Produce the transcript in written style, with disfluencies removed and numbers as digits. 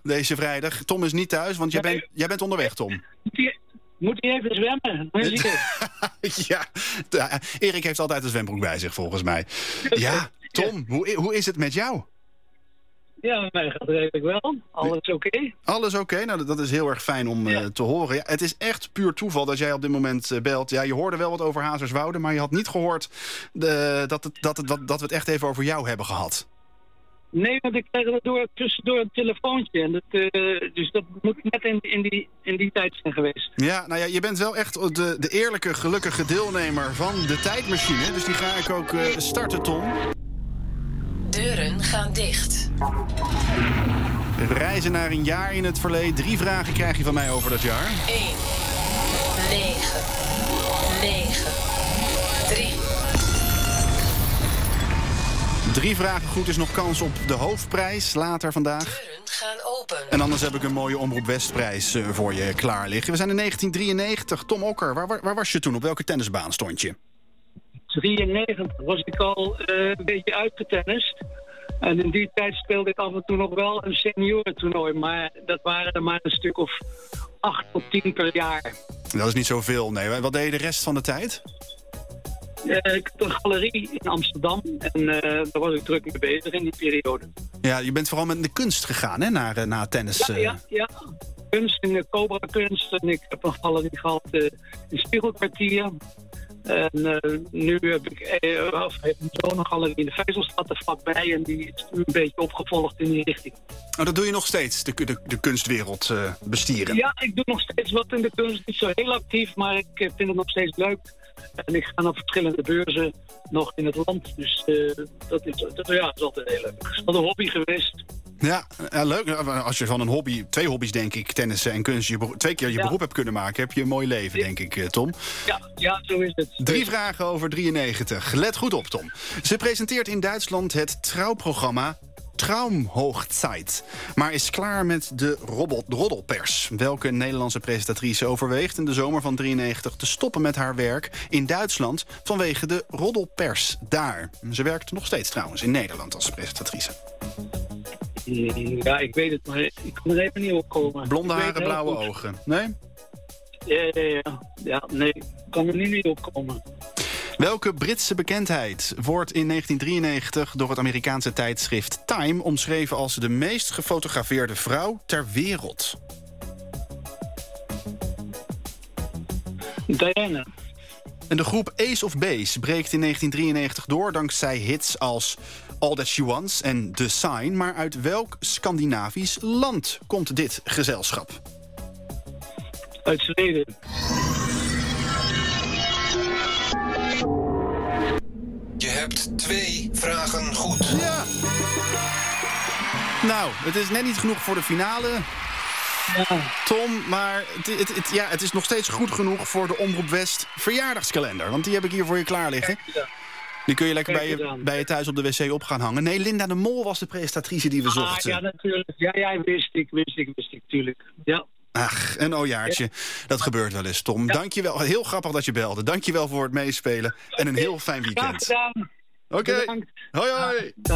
deze vrijdag. Tom is niet thuis, want jij bent onderweg, Tom. Moet hij even zwemmen? Ja, Erik heeft altijd een zwembroek bij zich, volgens mij. Ja, Tom, hoe is het met jou? Ja, mij gaat redelijk wel. Alles oké. Alles oké? Nou, dat is heel erg fijn om te horen. Ja, het is echt puur toeval dat jij op dit moment belt. Ja, je hoorde wel wat over Hazerswoude, maar je had niet gehoord dat we het echt even over jou hebben gehad. Nee, want ik krijg er tussendoor een telefoontje. En dus dat moet net in die tijd zijn geweest. Ja, nou ja, je bent wel echt de eerlijke, gelukkige deelnemer van de tijdmachine. Dus die ga ik ook starten, Tom. Deuren gaan dicht. Reizen naar een jaar in het verleden. 3 vragen krijg je van mij over dat jaar. 1, 9, 9, 3. 3 vragen goed is nog kans op de hoofdprijs later vandaag. Deuren gaan open. En anders heb ik een mooie Omroep Westprijs voor je klaar liggen. We zijn in 1993. Tom Okker, waar was je toen? Op welke tennisbaan stond je? 93 was ik al een beetje uitgetennist. En in die tijd speelde ik af en toe nog wel een seniorentoernooi. Maar dat waren er maar een stuk of 8 tot 10 per jaar. Dat is niet zoveel, nee. Wat deed je de rest van de tijd? Ik had een galerie in Amsterdam. En daar was ik druk mee bezig in die periode. Ja, je bent vooral met de kunst gegaan, hè, na tennis. Ja. Kunst in de Cobra kunst. En ik heb een galerie gehad in Spiegelkwartier. En nu heeft mijn zoon een galerie in de Vijzelstad er vlakbij. En die is nu een beetje opgevolgd in die richting. Oh, dat doe je nog steeds, de kunstwereld bestieren? Ja, ik doe nog steeds wat in de kunst. Niet zo heel actief, maar ik vind het nog steeds leuk. En ik ga naar verschillende beurzen nog in het land. Dus dat is altijd heel leuk. Het is wel een hobby geweest. Ja, leuk. Als je van een hobby, 2 hobby's denk ik, tennissen en kunst, 2 keer je beroep hebt kunnen maken, heb je een mooi leven, denk ik, Tom. Ja, zo is het. 3 vragen over 93. Let goed op, Tom. Ze presenteert in Duitsland het trouwprogramma Traumhochzeit, maar is klaar met de roddelpers. Welke Nederlandse presentatrice overweegt in de zomer van 93 te stoppen met haar werk in Duitsland vanwege de roddelpers daar. Ze werkt nog steeds trouwens in Nederland als presentatrice. Ja, ik weet het, maar ik kan er even niet op komen. Blonde haren, blauwe ogen. Nee? Ja, nee, ik kan er niet op komen. Welke Britse bekendheid wordt in 1993 door het Amerikaanse tijdschrift Time omschreven als de meest gefotografeerde vrouw ter wereld? Diana. En de groep Ace of Base breekt in 1993 door dankzij hits als All That She Wants en The Sign. Maar uit welk Scandinavisch land komt dit gezelschap? Uit Zweden. Je hebt 2 vragen goed. Ja. Nou, het is net niet genoeg voor de finale, Tom, maar het is nog steeds goed genoeg voor de Omroep West verjaardagskalender. Want die heb ik hier voor je klaar liggen. Die kun je lekker bij je thuis op de wc op gaan hangen. Nee, Linda de Mol was de presentatrice die we zochten. Ja, natuurlijk. Ja, wist ik, tuurlijk. Ja. Ach, een ojaartje. Dat gebeurt wel eens, Tom. Dank je wel. Heel grappig dat je belde. Dank je wel voor het meespelen. En een heel fijn weekend. Graag gedaan. Oké. Hoi.